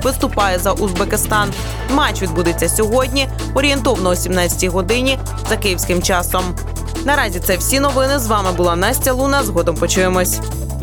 виступає за Узбекистан. Матч відбудеться сьогодні, орієнтовно о 17-й годині за київським часом. Наразі це всі новини. З вами була Настя Луна. Згодом почуємось.